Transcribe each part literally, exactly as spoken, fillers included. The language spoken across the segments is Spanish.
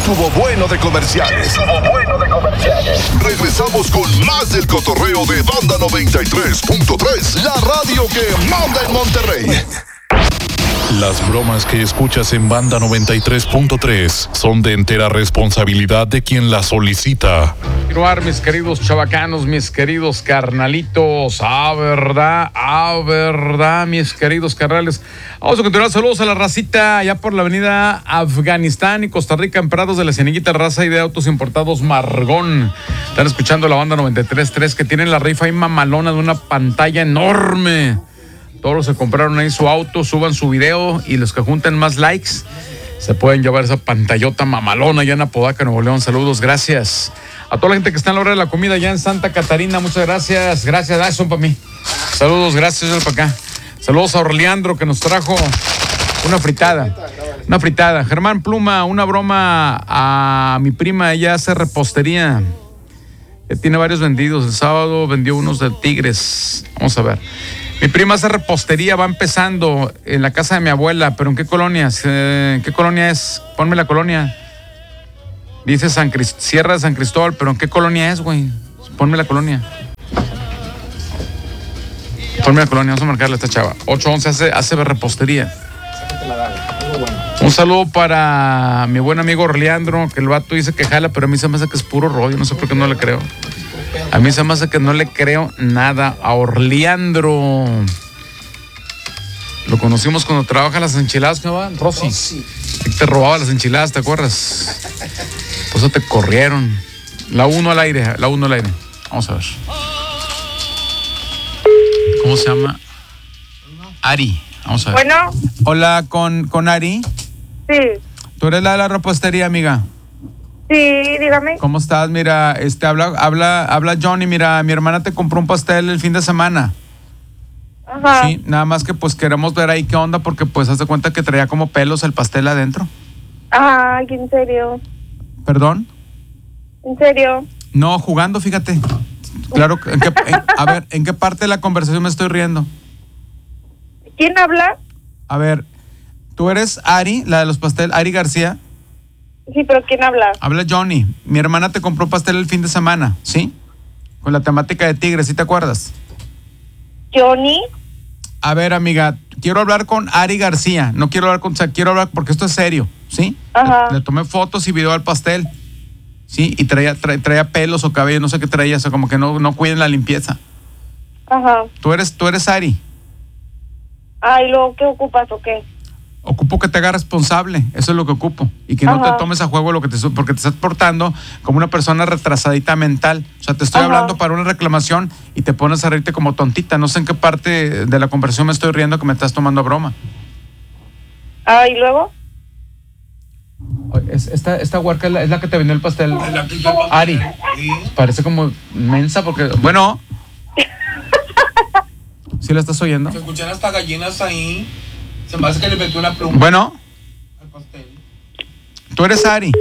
Estuvo bueno de comerciales. Estuvo bueno de comerciales. Regresamos con más del cotorreo de Banda noventa y tres punto tres, la radio que manda en Monterrey. Las bromas que escuchas en Banda noventa y tres punto tres son de entera responsabilidad de quien las solicita. Continuar, mis queridos chavacanos, mis queridos carnalitos. Ah, verdad, ah, verdad, mis queridos carnales. Vamos a continuar. Saludos a la racita allá por la avenida Afganistán y Costa Rica, en Prados de la Cieneguita, Raza y de Autos Importados Margón. Están escuchando la Banda noventa y tres punto tres, que tienen la rifa ahí mamalona de una pantalla enorme. Todos los que compraron ahí su auto, suban su video, y los que junten más likes se pueden llevar esa pantallota mamalona allá en Apodaca, Nuevo León. Saludos, gracias. A toda la gente que está en la hora de la comida allá en Santa Catarina, muchas gracias. Gracias, ah, son para mí. Saludos, gracias, para acá. Saludos a Orleandro, que nos trajo una fritada. Una fritada. Germán Pluma, una broma a mi prima, ella hace repostería. Tiene varios vendidos. El sábado vendió unos de tigres. Vamos a ver. Mi prima hace repostería, va empezando en la casa de mi abuela, pero ¿en qué colonia? ¿En qué colonia es? Ponme la colonia. Dice San Crist- Sierra de San Cristóbal, pero ¿en qué colonia es, güey? Ponme la colonia. Ponme la colonia, vamos a marcarle a esta chava. ocho once hace, hace repostería. Un saludo para mi buen amigo Orleandro, que el vato dice que jala, pero a mí se me hace que es puro rollo, no sé por qué no le creo. A mí se me hace que no le creo nada a Orleandro. Lo conocimos cuando trabaja en las enchiladas, ¿no va? Rosy. Rosy. Te robaba las enchiladas, ¿te acuerdas? Por eso te corrieron. La uno al aire, la uno al aire. Vamos a ver. ¿Cómo se llama? Ari. Vamos a ver. Bueno. Hola, ¿con, con Ari? Sí. ¿Tú eres la de la repostería, amiga? Sí, dígame. ¿Cómo estás? Mira, este, habla, habla, habla Johnny. Mira, mi hermana te compró un pastel el fin de semana. Ajá. Sí, nada más que pues queremos ver ahí qué onda, porque pues haz de cuenta que traía como pelos el pastel adentro. Ay, ¿en serio? ¿Perdón? ¿En serio? No, jugando, fíjate. Claro, ¿en qué, en, a ver, ¿en qué parte de la conversación me estoy riendo? ¿Quién habla? A ver, ¿tú eres Ari, la de los pasteles, Ari García? Sí, pero ¿quién habla? Habla Johnny. Mi hermana te compró pastel el fin de semana, ¿sí? Con la temática de tigres, ¿sí te acuerdas? ¿Johnny? A ver, amiga, quiero hablar con Ari García. No quiero hablar con... O sea, quiero hablar porque esto es serio, ¿sí? Ajá. Le, le tomé fotos y video al pastel, ¿sí? Y traía, traía, traía pelos o cabello, no sé qué traía. O sea, como que no, no cuiden la limpieza. Ajá. ¿Tú eres, tú eres Ari? Ay, ¿luego qué ocupas o qué? Ocupo que te haga responsable, eso es lo que ocupo. Y que no Ajá. te tomes a juego lo que te... Porque te estás portando como una persona retrasadita mental. O sea, te estoy Ajá. hablando para una reclamación y te pones a reírte como tontita. No sé en qué parte de la conversación me estoy riendo que me estás tomando a broma. Ay, ¿luego? Es- Esta, esta huarca es la, es la que te vendió el pastel. Ari. Parece como mensa porque... Bueno. ¿Sí la estás oyendo? Se escuchan hasta gallinas ahí. Se me hace que le metió una pluma Bueno. al pastel. Tú eres Ari.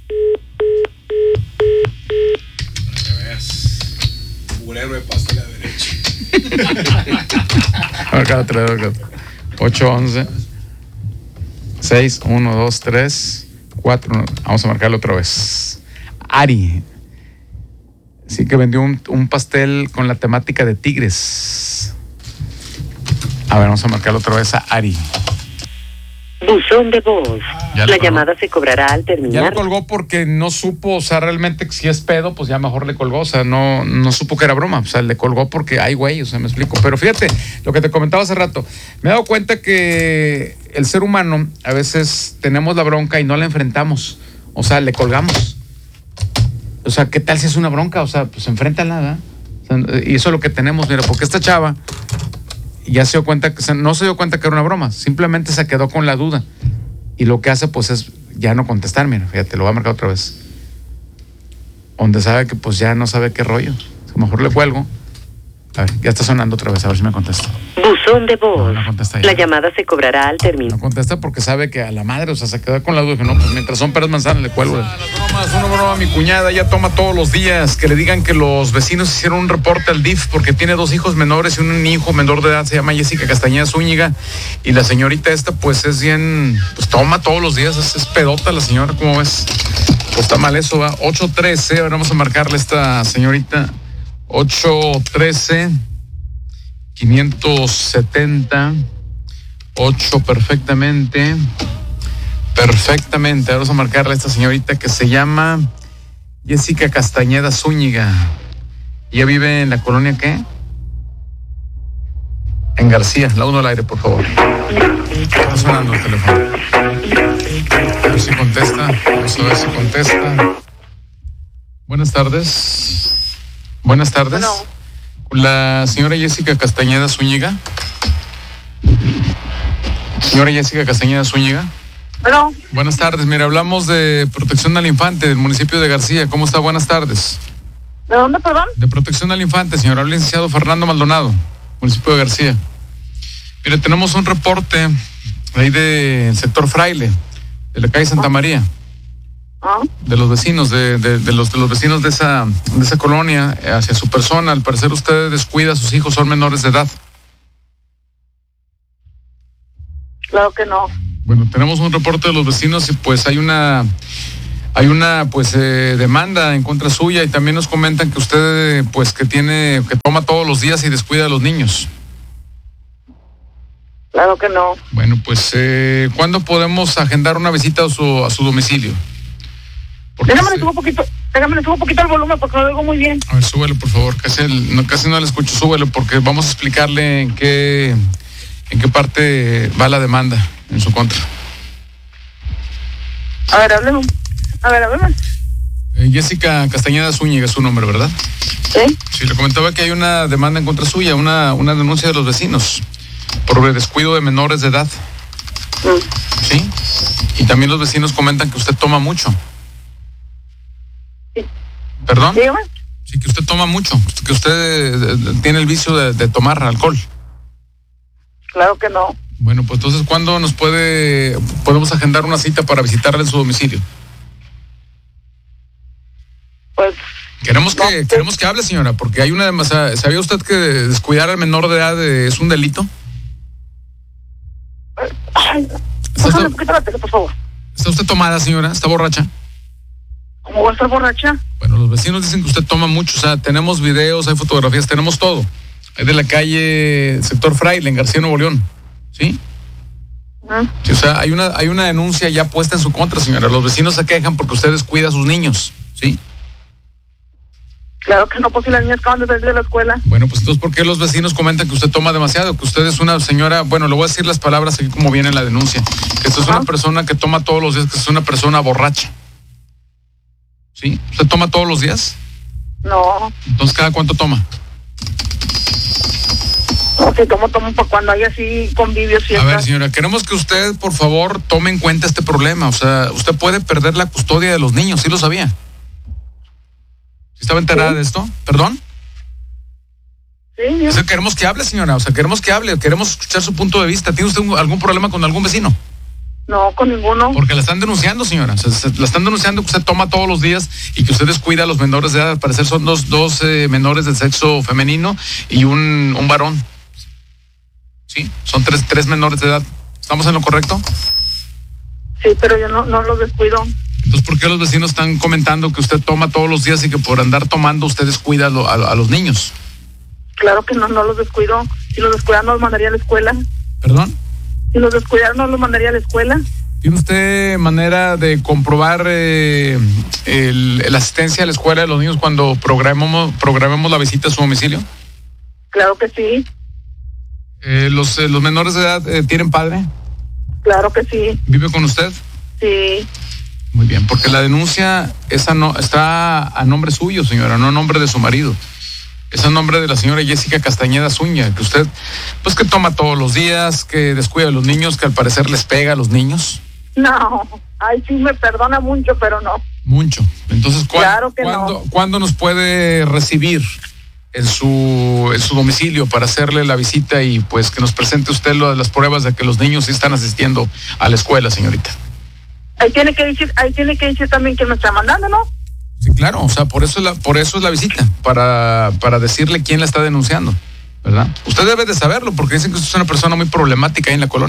Para que veas. Un héroe pastel a la derecha. Acá otra vez, acá. ocho once seis uno dos tres cuatro. Vamos a marcarlo otra vez. Ari. Sí, que vendió un, un pastel con la temática de tigres. A ver, vamos a marcarlo otra vez a Ari. Buzón de voz. Ya La le colgó. llamada se cobrará al Ya terminar. le colgó porque no supo, o sea, realmente si es pedo, pues ya mejor le colgó, o sea, no, no supo que era broma, o sea, le colgó porque, ay, güey, o sea, me explico. Pero fíjate, lo que te comentaba hace rato, me he dado cuenta que el ser humano a veces tenemos la bronca y no la enfrentamos, o sea, le colgamos. O sea, ¿qué tal si es una bronca? O sea, pues enfréntala, ¿verdad? O sea, y eso es lo que tenemos, mira, porque esta chava ya se dio cuenta, que no se dio cuenta que era una broma, simplemente se quedó con la duda. Y lo que hace, pues, es ya no contestar, mira, fíjate, lo voy a marcar otra vez. Donde sabe que, pues, ya no sabe qué rollo. A lo mejor le cuelgo. A ver, ya está sonando otra vez, a ver si me contesta. Buzón de voz. No, no contesta ya. La llamada se cobrará al terminar. No contesta porque sabe que a la madre, o sea, se quedó con la duda. Dije, no, pues, mientras son peras manzanas, le cuelgo. Las bromas, una broma, mi cuñada ya toma todos los días. Que le digan que los vecinos hicieron un reporte al D I F porque tiene dos hijos menores y un hijo menor de edad, se llama Jessica Castañeda Zúñiga. Y la señorita esta, pues, es bien, pues, toma todos los días, es, es pedota la señora, ¿cómo ves? Pues está mal eso, va. ocho trece, ahora vamos a marcarle a esta señorita. ocho trece, quinientos setenta, ocho perfectamente. Perfectamente, ahora vamos a marcarle a esta señorita que se llama Jessica Castañeda Zúñiga. ¿Ella vive en la colonia qué? En García, la uno al aire, por favor. Está sonando el teléfono. A ver si contesta. Vamos a ver si contesta. Buenas tardes. Buenas tardes. No. La señora Jessica Castañeda Zúñiga. Señora Jessica Castañeda Zúñiga. Bueno, Buenas tardes. Mira, hablamos de protección al infante del municipio de García. ¿Cómo está? Buenas tardes. ¿de dónde, perdón? De protección al infante, señor. Habla el licenciado Fernando Maldonado, municipio de García. Mire, tenemos un reporte ahí del sector Fraile, de la calle Santa María, Ah, de los vecinos, de, de, de los de los vecinos de esa, de esa colonia, eh, hacia su persona. Al parecer usted descuida a sus hijos, son menores de edad. claro que no. Bueno, tenemos un reporte de los vecinos y pues hay una hay una pues eh, demanda en contra suya, y también nos comentan que usted pues que tiene que toma todos los días y descuida a los niños. Claro que no. Bueno, pues eh, ¿cuándo podemos agendar una visita a su a su domicilio? Porque Déjame le se- subo un poquito, déjame le subo un poquito el volumen porque lo oigo muy bien. A ver, súbele, por favor. Casi, el- no, casi no le escucho. Súbele porque vamos a explicarle en qué, en qué parte va la demanda en su contra. A ver, hábleme. un- A ver, hábleme. Eh, Jessica Castañeda Zúñiga es su nombre, ¿verdad? ¿Sí? Sí, le comentaba que hay una demanda en contra suya, una, una denuncia de los vecinos por el descuido de menores de edad. Mm. ¿Sí? Y también los vecinos comentan que usted toma mucho. Sí. ¿Perdón? Dígame. Sí, que usted toma mucho, que usted eh, tiene el vicio de, de tomar alcohol. Claro que no. Bueno, pues entonces, ¿cuándo nos puede, podemos agendar una cita para visitarle en su domicilio? Pues, Queremos que, No, sí. queremos que hable, señora, porque hay una demasiada. ¿Sabía usted que descuidar al menor de edad eh, es un delito? ay, ¿Está bájale usted, un poquito la tele, por favor. está usted tomada, señora? ¿Está borracha? ¿Cómo va a estar borracha? Bueno, los vecinos dicen que usted toma mucho, o sea, tenemos videos, hay fotografías, tenemos todo. Es de la calle sector Fraile, en García, Nuevo León. ¿Sí? Mm. Sí, o sea, hay una, hay una denuncia ya puesta en su contra, señora. Los vecinos se quejan porque usted descuida a sus niños. ¿Sí? Claro que no, pues si las niñas acaban de salir de la escuela. Bueno, pues entonces, ¿por qué los vecinos comentan que usted toma demasiado? Que usted es una señora, bueno, le voy a decir las palabras aquí como viene en la denuncia. Que usted es una Ajá. persona que toma todos los días, que es una persona borracha. ¿Sí? ¿Usted toma todos los días? No, Entonces, ¿cada cuánto toma? no sé, tomo, tomo para cuando hay así convivios, A ver, fiestas. señora, queremos que usted, por favor, tome en cuenta este problema. O sea, usted puede perder la custodia de los niños, ¿sí lo sabía? ¿Sí estaba enterada Sí. de esto? ¿Perdón? Sí, yo- O sea, queremos que hable, señora. O sea, queremos que hable, queremos escuchar su punto de vista. ¿Tiene usted un- algún problema con algún vecino? no, con ninguno. Porque la están denunciando, señora. O sea, se- la están denunciando que usted toma todos los días y que usted descuida a los menores de edad. Al parecer son dos, dos eh, menores del sexo femenino y un, un varón. Sí, son tres, tres menores de edad. ¿Estamos en lo correcto? Sí, pero yo no, no los descuido. Entonces, ¿por qué los vecinos están comentando que usted toma todos los días y que por andar tomando usted descuida a, lo- a, a los niños? Claro que no, no los descuido. Si los descuidaran, no los mandaría a la escuela. ¿Perdón? Si los descuidaran, no los mandaría a la escuela. ¿Tiene usted manera de comprobar eh, el, la asistencia a la escuela de los niños cuando programemos, programemos la visita a su domicilio? Claro que sí, Eh, los, eh, ¿Los menores de edad eh, tienen padre? claro que sí, ¿Vive con usted? sí. Muy bien, porque la denuncia esa no, está a nombre suyo, señora, no a nombre de su marido. Es a nombre de la señora Jessica Castañeda Zúñiga, que usted, pues que toma todos los días, que descuida a los niños, que al parecer les pega a los niños. No, ay, sí me perdona mucho, pero no. Mucho. Entonces, ¿cuál- Claro que ¿cuándo, no. ¿cuándo nos puede recibir en su, en su domicilio para hacerle la visita y pues que nos presente usted lo- las pruebas de que los niños sí están asistiendo a la escuela, señorita? Ahí tiene que decir, ahí tiene que decir también quién me está mandando, ¿no? Sí, claro, o sea, por eso es la, por eso es la visita, para, para decirle quién la está denunciando, ¿verdad? Usted debe de saberlo, porque dicen que usted es una persona muy problemática ahí en la colonia.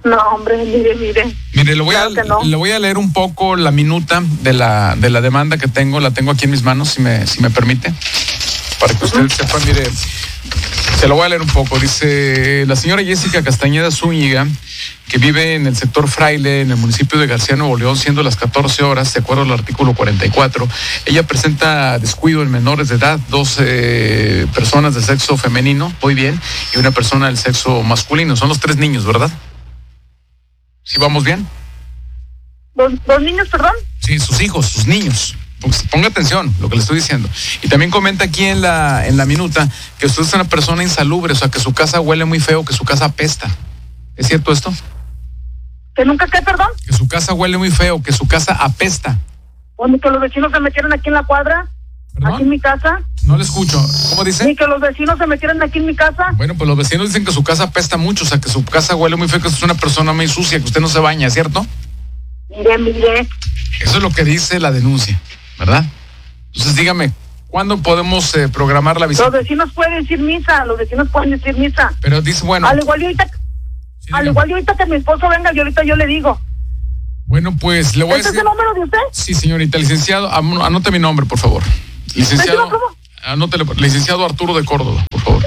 No, hombre, mire, mire. Mire, le voy, Claro a, que no. le voy a leer un poco la minuta de la, de la demanda que tengo. La tengo aquí en mis manos, si me, si me permite. Para que usted sepa, mire, se lo voy a leer un poco. Dice, la señora Jessica Castañeda Zúñiga, que vive en el sector Fraile, en el municipio de García, Nuevo León, siendo las catorce horas, de acuerdo al artículo cuarenta y cuatro. Ella presenta descuido en menores de edad, dos eh, personas de sexo femenino, muy bien, y una persona del sexo masculino. Son los tres niños, ¿verdad? ¿Sí vamos bien? ¿Dos, dos niños, perdón? Sí, sus hijos, sus niños. Pues, ponga atención lo que le estoy diciendo. Y también comenta aquí en la, en la minuta que usted es una persona insalubre, o sea, que su casa huele muy feo, que su casa apesta. ¿Es cierto esto? ¿Que nunca qué, perdón? Que su casa huele muy feo, que su casa apesta. O ni que los vecinos se metieron aquí en la cuadra, ¿Perdón? aquí en mi casa. No le escucho. ¿Cómo dice? Ni que los vecinos se metieran aquí en mi casa. Bueno, pues los vecinos dicen que su casa apesta mucho, o sea, que su casa huele muy feo, que usted es una persona muy sucia, que usted no se baña, ¿cierto? Mire, mire. Eso es lo que dice la denuncia, ¿verdad? Entonces dígame, ¿cuándo podemos eh, programar la visita? Los vecinos pueden decir misa, los vecinos pueden decir misa. Pero dice, bueno... Al igual y ahorita, sí, al dígame. igual y ahorita que mi esposo venga, yo ahorita yo le digo. Bueno, pues le voy a ¿Este es decir... el número de usted? Sí, señorita, licenciado, am- anote mi nombre, por favor. Licenciado, ¿Cómo? anótele, licenciado Arturo de Córdoba, por favor.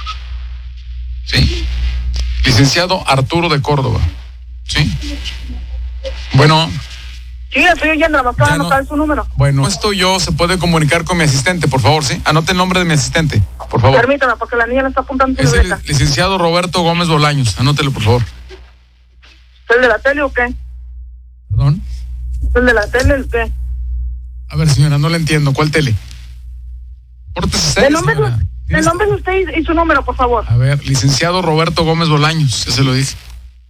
Sí. Licenciado Arturo de Córdoba. Sí. Bueno, Sí, estoy oyendo, me acaba Ya de no. anotar su número. bueno, esto yo se puede comunicar con mi asistente, por favor, ¿sí? Anote el nombre de mi asistente, por favor. Permítame, porque la niña le está apuntando Es su el libreta. licenciado Roberto Gómez Bolaños, anótelo, por favor. ¿Es el de la tele o qué? Perdón. ¿Es el de la tele o qué? A ver, señora, no le entiendo. ¿Cuál tele? Pórtese seria, El nombre, de, señora. el Tienes- nombre de usted y, y su número, por favor. A ver, licenciado Roberto Gómez Bolaños, ya se lo dije.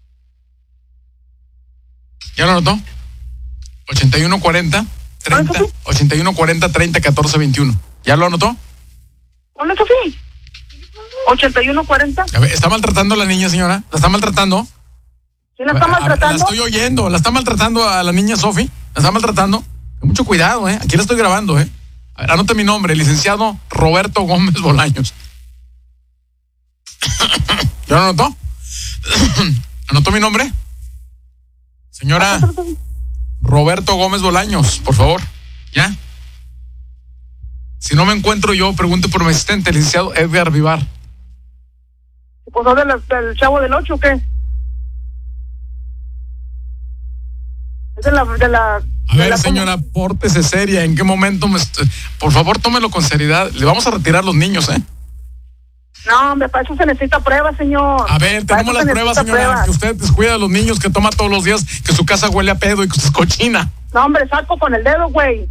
¿Ya lo anotó? ochenta y uno cuarenta, treinta, ¿Cuánto? ochenta y uno cuarenta, treinta, catorce, veintiuno. ¿Ya lo anotó? ¿Dónde es Sofía? ochenta y uno cuarenta. A ver, ¿está maltratando a la niña, señora? ¿La está maltratando? ¿Quién la está A ver, maltratando? La estoy oyendo. ¿La está maltratando a la niña Sofi? ¿La está maltratando? Con mucho cuidado, ¿eh? Aquí la estoy grabando, ¿eh? A ver, anote mi nombre, licenciado Roberto Gómez Bolaños. ¿Ya lo anotó? ¿Anotó mi nombre? Señora Roberto Gómez Bolaños, por favor. ¿Ya? Si no me encuentro yo, pregunte por mi asistente, licenciado Edgar Vivar. Pues ¿no del, del Chavo del Ocho o qué? Es de la... De la A de ver, la- señora, pórtese seria. ¿En qué momento me est- Por favor, tómelo con seriedad. Le vamos a retirar los niños, ¿eh? No, hombre, para eso se necesita prueba, señor. A ver, Para tenemos eso las se pruebas, necesita señora. pruebas. Que usted descuida a los niños, que toma todos los días, que su casa huele a pedo y que usted es cochina. No, hombre, saco con el dedo, güey.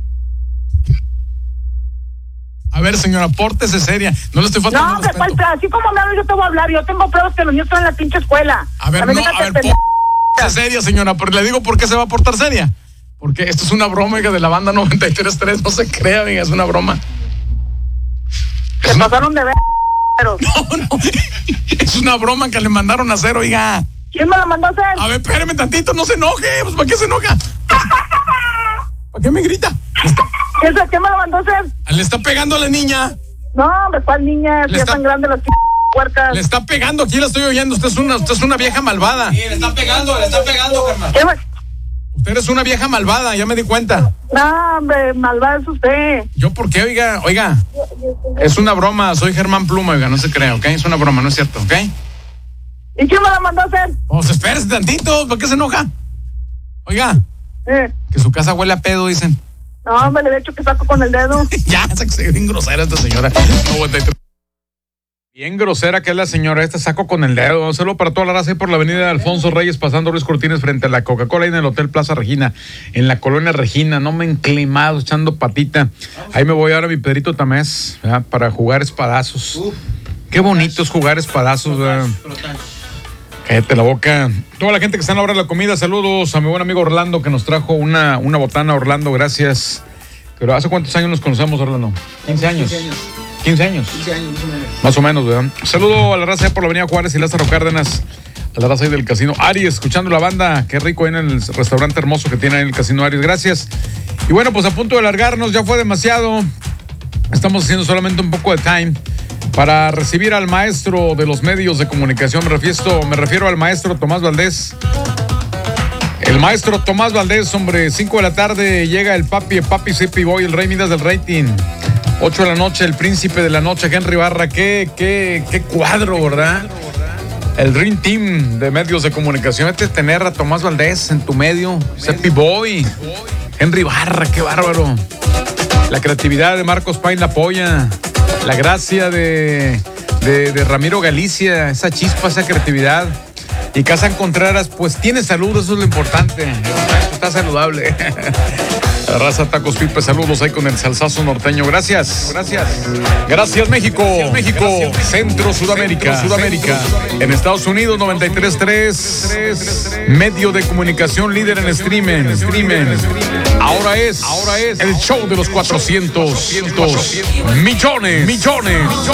A ver, señora, pórtese seria. No le estoy No, faltando hombre, respeto. pues, así como me hablo, yo te voy a hablar. Yo tengo pruebas que los niños están en la pinche escuela. A ver, También no, déjate a ver, pende- pórtese seria, señora. Pero le digo por qué se va a portar seria. Porque esto es una broma, hija, de la banda noventa y tres punto tres. No se crea, venga, es una broma. Se pasaron de ver. Pero, No, no. Es una broma que le mandaron a hacer, oiga. ¿quién me la mandó a hacer? A ver, espéreme tantito, no se enoje. Pues, ¿para qué se enoja? ¿Para qué me grita? Le está, ¿Quién, se- ¿Quién me la mandó a hacer? le está pegando a la niña. No, hombre, ¿cuál niña? Si Le ya está- están grandes las p- puercas. Le está pegando, aquí la estoy oyendo. Usted es una, usted es una vieja malvada. Sí, le está pegando, le está pegando, carnal. ¿Qué me- Usted es una vieja malvada, ya me di cuenta. No, hombre, malvado es usted. ¿Yo por qué, oiga? Oiga, es una broma, soy Germán Pluma, oiga, no se crea, ¿ok? Es una broma, no es cierto, ¿ok? ¿Y quién me la mandó a hacer? Pues espérese tantito, ¿para qué se enoja? Oiga, Eh, que su casa huele a pedo, dicen. no, hombre, le he dicho que saco con el dedo. Ya, se se bien grosera esta señora. noventa y tres. Bien grosera que es la señora, este saco con el dedo. Saludo para toda la raza ahí por la avenida Alfonso Reyes, pasando Luis Cortines frente a la Coca-Cola y en el Hotel Plaza Regina, en la colonia Regina. No me he enclimado, echando patita. Ahí me voy ahora a mi Pedrito Tamés, ¿verdad? Para jugar espadazos. Qué bonito es jugar espadazos, ¿verdad? Cállate la boca. Toda la gente que está en la hora de la comida, saludos a mi buen amigo Orlando que nos trajo una, una botana. Orlando, gracias. Pero ¿hace cuántos años nos conocemos, Orlando? quince años. quince años. quince años, más o menos. Más o menos, ¿verdad? Saludo a la raza ahí por la avenida Juárez y Lázaro Cárdenas, a la raza ahí del Casino Aries, escuchando la banda. Qué rico ahí en el restaurante hermoso que tiene ahí en el Casino Aries. Gracias. Y bueno, pues a punto de largarnos, ya fue demasiado. Estamos haciendo solamente un poco de time. para recibir al maestro de los medios de comunicación. Me refiero, me refiero al maestro Tomás Valdés. El maestro Tomás Valdés, hombre, cinco de la tarde llega el papi, el papi Zippy Boy, el rey Midas del rating. ocho de la noche, el príncipe de la noche, Henry Barra. Qué, qué, qué cuadro, ¿verdad? El Dream Team de medios de comunicación. Este es tener a Tomás Valdés en tu medio, Zippy Boy, Henry Barra, qué bárbaro. La creatividad de Marcos Pain la apoya. La gracia de, de, de Ramiro Galicia, esa chispa, esa creatividad. Y Casa Contreras, pues tiene salud, eso es lo importante. Está saludable. La raza Tacos Pipe, saludos ahí con el salsazo norteño. Gracias. Gracias. Gracias, México. Gracias, México. Gracias, Centro Sudamérica. Centro, Sudamérica. Centro, en Estados Unidos, noventa y tres punto tres. Medio de comunicación líder en streaming. streaming. Ahora es, ahora es el show de los cuatrocientos millones. Millones. Millones.